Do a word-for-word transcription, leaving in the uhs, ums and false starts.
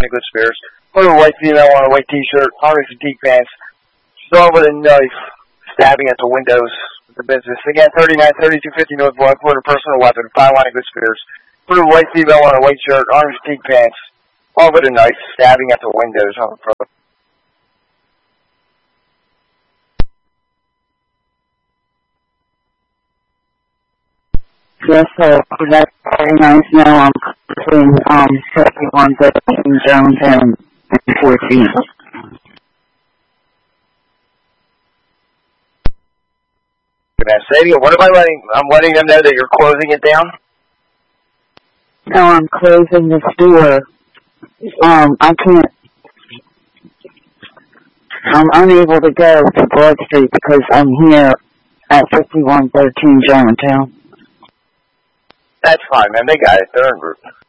good spirits. Put a white female on a white t-shirt, orange fatigue pants. Saw with a knife, stabbing at the windows of the business. Again, thirty-nine thirty-two fifty North Block, put a personal weapon, five line of good spirits. Put a white female on a white shirt, orange fatigue pants. All with a knife, stabbing at the windows on the front. Yes, sir. That's very nice. Now I'm between um, fifty-one thirteen Jonestown and fourteen. Say, what am I letting? I'm letting them know that you're closing it down. No, I'm closing the store. Um, I can't. I'm unable to go to Broad Street because I'm here at fifty-one thirteen Germantown. That's fine, man. They got it. They're en route.